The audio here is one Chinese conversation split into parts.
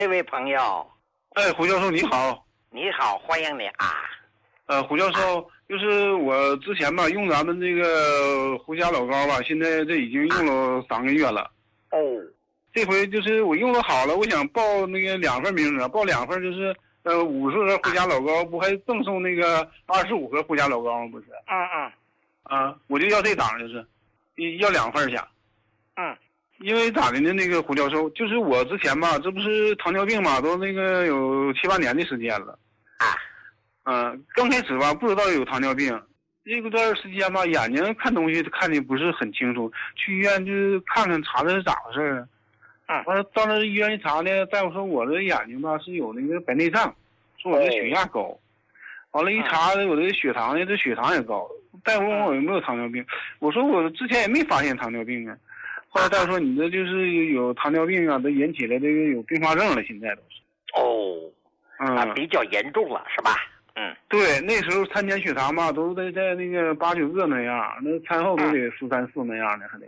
这位朋友， 胡教授你好。 你好，欢迎你啊。 胡教授，就是我之前吧用咱们这个胡家老高吧，现在这已经用了3个月了。 哦， 这回就是我用的好了，我想报那个2份名额，报2份就是50盒胡家老高，不还赠送那个25盒胡家老高吗？不是？我就要这档，就是要2份去。因为咋的呢？那个胡教授，就是我之前吧，这不是糖尿病嘛，都那个有7、8年的时间了。刚开始吧不知道有糖尿病，这段时间吧眼睛看东西看的不是很清楚，去医院就看看查的是咋回事啊。完了到那医院一查呢，大夫说我这眼睛吧是有那个白内障，说我这血压高。完了，一查我这血糖呢，这血糖也高。大夫问我有没有糖尿病，我说我之前也没发现糖尿病啊。后来大夫说你这就是有糖尿病啊，都引起了这个有并发症了，现在都是。 比较严重了是吧？ 对，那时候餐前血糖吧都在那个8、9个那样，那餐后都得4、3、4那样的，还得。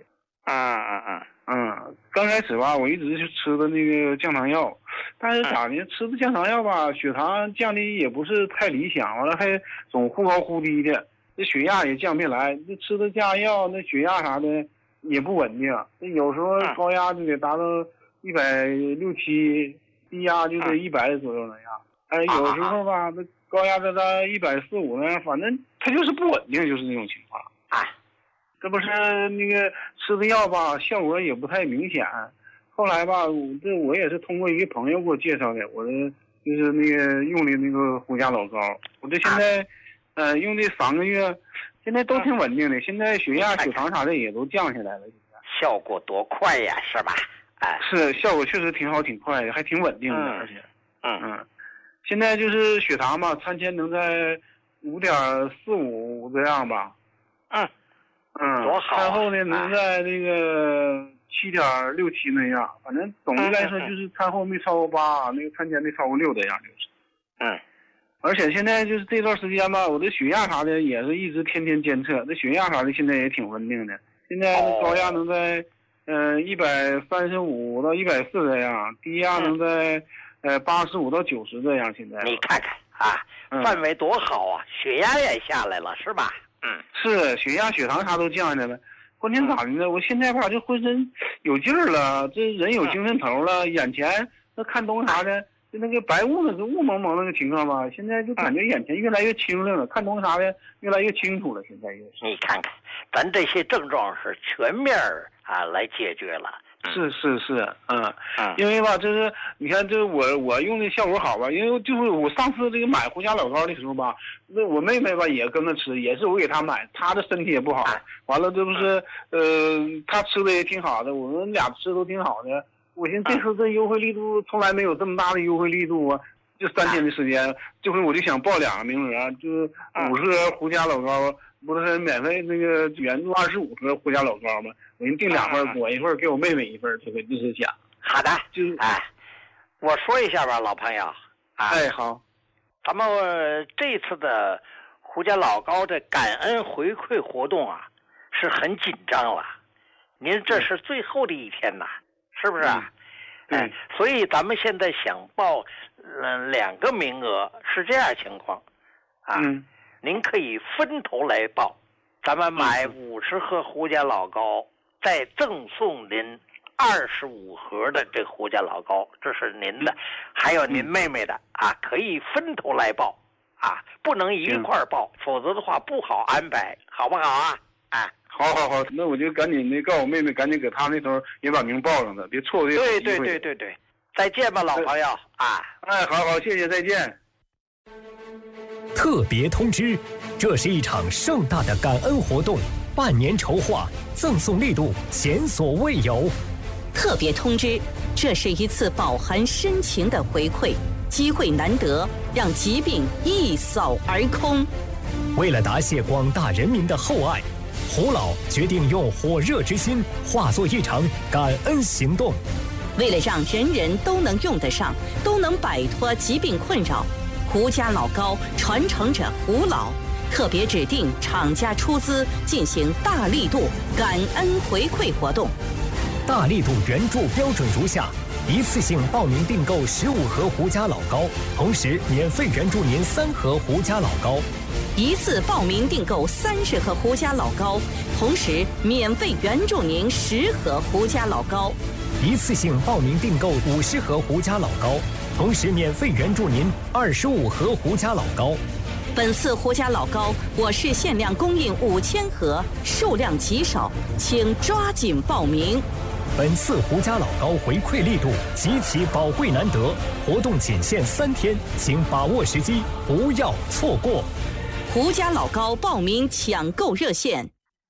刚开始吧，我一直就吃的那个降糖药，但是咋的，吃的降糖药吧，血糖降的也不是太理想，完了还总忽高忽低的，这血压也降不下来，这吃的降压药那血压啥的也不稳定，有时候高压就得达到160、7，低压就得100左右那样。有时候吧，那高压在140、150那样，反正它就是不稳定，就是那种情况。这不是那个吃的药吧，效果也不太明显。后来吧，我也是通过一个朋友给我介绍的，我就是那个用的那个胡家老高，我这现在用这3个月，现在都挺稳定的，现在血压、血糖啥的也都降下来了。 效果多快呀，是吧？ 是，效果确实挺好，挺快的，还挺稳定的，而且，现在就是血糖吧，餐前能在5.45这样吧。 多好。 餐后呢能在那个7.67、7那样，反正总的来说就是餐后没超过8，那个餐前没超过6这样就是。而且现在就是这段时间吧，我的血压啥的也是一直天天监测，这血压啥的现在也挺稳定的。现在高压能在135到140这样，低压能在85到90这样。现在你看看范围多好啊，血压也下来了是吧？ 是，血压、血糖啥都降下来了。关键咋的呢？我现在吧就浑身有劲儿了，这人有精神头了，眼前那看东西啥的，就那个白雾那个雾蒙蒙那个情况吧，现在就感觉眼前越来越清亮了，看东西啥的越来越清楚了。现在你看看，咱这些症状是全面来解决了。 是，因为吧，就是你看，这我用的效果好吧，因为就是我上次这个买胡家老高的时候吧，那我妹妹吧也跟着吃，也是我给她买，她的身体也不好，完了这不是她吃的也挺好的，我们俩吃都挺好的。我寻思这次这优惠力度从来没有这么大的优惠力度啊，就3天的时间，这回我就想报2个名额，就是50盒胡家老高。不是免费那个援助25盒胡家老高吗？我给你订2份，我1份给我妹妹1份，这个就是想。 好的，就是我说一下吧，老朋友。 好。 咱们这次的胡家老高的感恩回馈活动是很紧张了。您这是最后的一天呐，是不是？所以咱们现在想报2个名额，是这样情况您可以分头来报，咱们买50盒胡家老高，再赠送您25盒的这胡家老高，这是您的，还有您妹妹的可以分头来报不能一块儿报，否则的话不好安排，好不好好，那我就赶紧告诉我妹妹，赶紧给她那头也把名报上的，别错过这个机会。 对，再见吧，老朋友好，谢谢，再见。 特别通知，这是一场盛大的感恩活动，半年筹划，赠送力度前所未有。 特别通知，这是一次饱含深情的回馈，机会难得，让疾病一扫而空。 为了答谢广大人民的厚爱，胡老决定用火热之心化作一场感恩行动。 为了让人人都能用得上，都能摆脱疾病困扰，胡家老高传承者胡老特别指定厂家出资进行大力度感恩回馈活动。 大力度援助标准如下： 一次性报名订购15盒胡家老高，同时免费援助您3盒胡家老高。 一次报名订购30盒胡家老高，同时免费援助您10盒胡家老高。 一次性报名订购50盒胡家老高，同时免费援助您25盒胡家老高。 本次胡家老高我市限量供应5000盒，数量极少，请抓紧报名。 本次胡家老高回馈力度极其宝贵难得，活动仅限3天，请把握时机，不要错过。 胡家老高报名抢购热线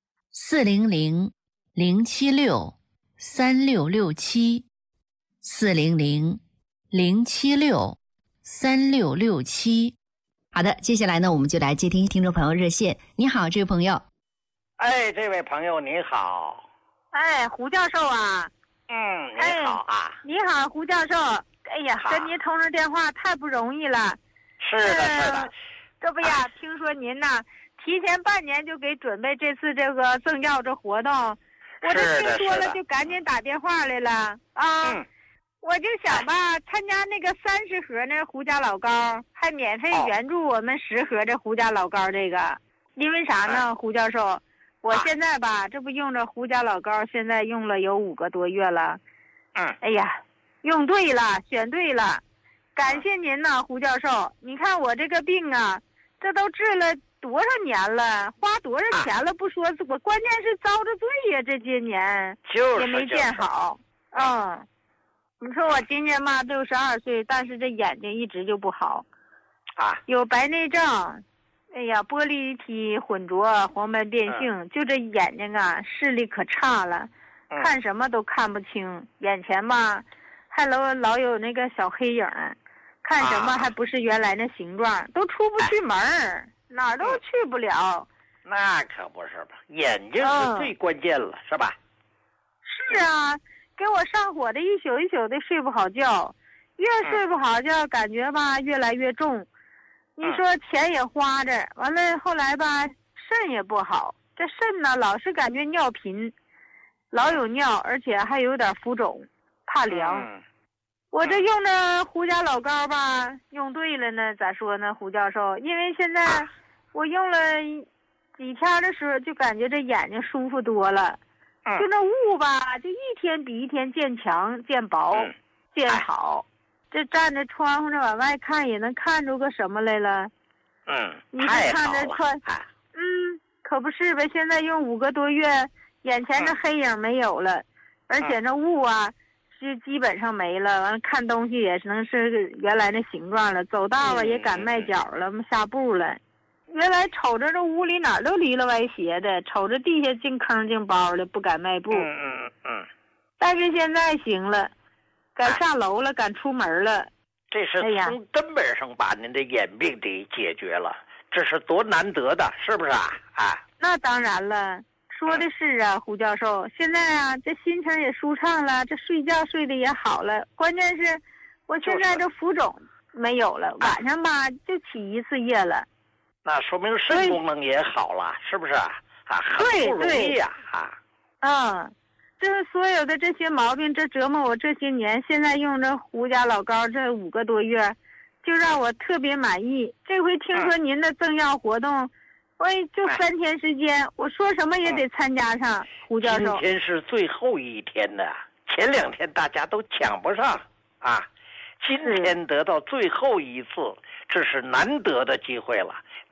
400-076-3667，400-076-3667。好的，接下来呢，我们就来接听听众朋友热线。你好，这位朋友。 哎，这位朋友你好。 哎，胡教授啊。 你好啊。 你好，胡教授。哎呀，跟您通上电话太不容易了。 是的，是的。 这不呀，听说您呐，提前半年就给准备这次这个赠药这活动，我这听说了就赶紧打电话来了啊。我就想吧，参加那个30盒那胡家老高，还免费援助我们10盒这胡家老高这个。因为啥呢，胡教授？我现在吧，这不用着胡家老高，现在用了有5个多月了。哎呀，用对了，选对了，感谢您呐，胡教授。你看我这个病啊，这都治了多少年了，花多少钱了不说，我关键是遭着罪呀，这些年也没见好。你说我今年嘛62岁，但是这眼睛一直就不好，有白内障，哎呀，玻璃体混浊，黄斑变性，就这眼睛啊，视力可差了，看什么都看不清，眼前吧，还老有那个小黑影，看什么还不是原来那形状，都出不去门儿，哪儿都去不了。 那可不是吧，眼睛是最关键了，是吧？ 是啊。给我上火的一宿一宿的睡不好觉，越睡不好觉感觉吧越来越重。你说钱也花着，完了后来吧肾也不好，这肾呢老是感觉尿频，老有尿，而且还有点浮肿，怕凉。我这用的胡家老高吧，用对了呢，咋说呢，胡教授？因为现在我用了几天的时候，就感觉这眼睛舒服多了。就那雾吧，就一天比一天渐强、渐薄、渐好。这站在窗户那往外看，也能看出个什么来了。你这看着穿，可不是呗？现在用5个多月，眼前这黑影没有了，而且那雾啊，是基本上没了。完了看东西也能是原来那形状了，走道啊也敢迈脚了，下步了。原来瞅着这屋里哪儿都离了歪斜的，瞅着地下进坑进包的，不敢迈步。但是现在行了，敢上楼了，敢出门了。 这是从根本上把您的眼病给解决了，这是多难得的，是不是啊？ 那当然了，说的是啊，胡教授。现在啊，这心情也舒畅了，这睡觉睡得也好了。关键是，我现在这浮肿没有了，晚上吧就起1次夜了。 那说明肾功能也好了，是不是啊？很不容易呀！ 就是所有的这些毛病，这折磨我这些年，现在用这胡家老高这5个多月，就让我特别满意。这回听说您的赠药活动，我也就3天时间，我说什么也得参加上。胡教授， 今天是最后一天呢，前2天大家都抢不上啊，今天得到最后一次，这是难得的机会了。